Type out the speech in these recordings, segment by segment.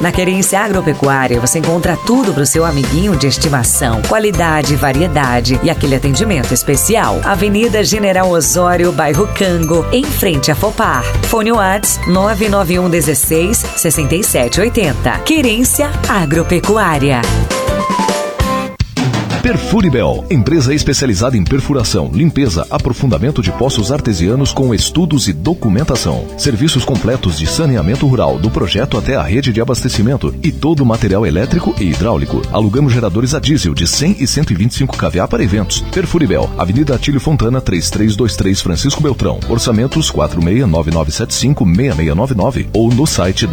Na Querência Agropecuária você encontra tudo para o seu amiguinho de estimação. Qualidade, variedade e aquele atendimento especial. Avenida General Osório, bairro Cango, em frente a Fopar. Fone WhatsApp 991 16 6780. Querência Agropecuária. Perfuribel, empresa especializada em perfuração, limpeza, aprofundamento de poços artesianos com estudos e documentação. Serviços completos de saneamento rural, do projeto até a rede de abastecimento e todo o material elétrico e hidráulico. Alugamos geradores a diesel de 100 e 125 kVA para eventos. Perfuribel, Avenida Atílio Fontana, 3323 Francisco Beltrão. Orçamentos 4699756699 ou no site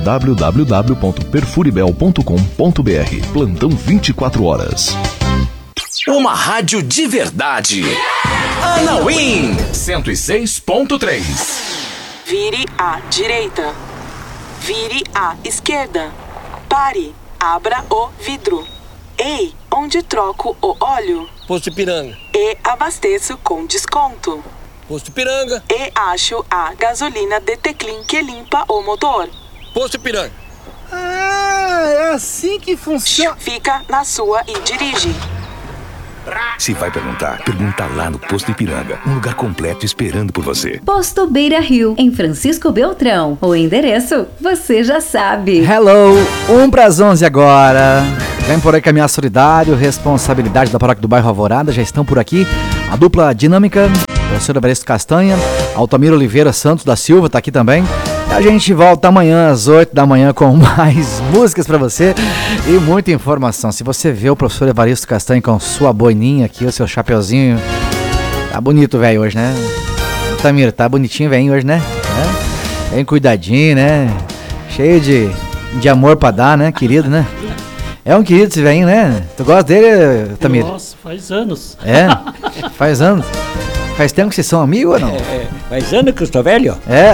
www.perfuribel.com.br. Plantão 24 horas. Uma rádio de verdade. Anauim 106.3. Vire à direita. Vire à esquerda. Pare. Abra o vidro. Ei, onde troco o óleo? Posto Ipiranga. E abasteço com desconto. Posto Ipiranga. E acho a gasolina Deteclin que limpa o motor. Posto Ipiranga. Ah, é assim que funciona. Fica na sua e dirige. Se vai perguntar, pergunta lá no Posto Ipiranga. Um lugar completo esperando por você. Posto Beira Rio, em Francisco Beltrão. O endereço, você já sabe. Hello, 1:11 agora. Vem por aí caminhar solidário, responsabilidade da paróquia do bairro Alvorada, já estão por aqui. A dupla dinâmica, professor Evaristo Castanha, Altamiro Oliveira Santos da Silva, tá aqui também. A gente volta amanhã às 8 da manhã com mais músicas pra você e muita informação. Se você vê o professor Evaristo Castanho com sua boininha aqui, o seu chapeuzinho, tá bonito, velho, hoje, né? Tamiro, tá bonitinho, velho, hoje, né? Bem cuidadinho, né? Cheio de amor pra dar, né, querido, né? É um querido esse velhinho, né? Tu gosta dele, Tamiro? Nossa, faz anos. É? Faz anos. Faz tempo que vocês são amigos ou não? Faz anos que eu estou velho? É?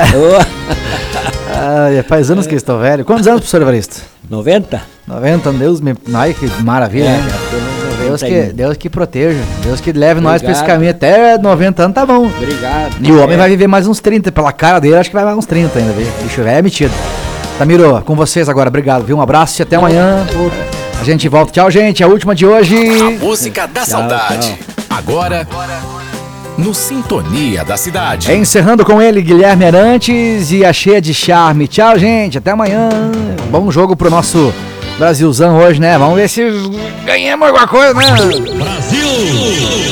Faz anos que eu estou velho. Quantos anos, professor Evaristo? 90. 90, Deus me... Ai, que maravilha, né? Deus que proteja. Deus que leve nós pra esse caminho até 90 anos, tá bom. Obrigado. E o homem vai viver mais uns 30. Pela cara dele, acho que vai mais uns 30 ainda, viu? Bicho velho é metido. Tamiro, com vocês agora. Obrigado, viu? Um abraço e até amanhã. A gente volta. Tchau, gente. A última de hoje. A música da saudade. Tchau. Agora... no Sintonia da Cidade. Encerrando com ele, Guilherme Arantes e a Cheia de Charme. Tchau, gente. Até amanhã. Bom jogo pro nosso Brasilzão hoje, né? Vamos ver se ganhamos alguma coisa, né? Brasil!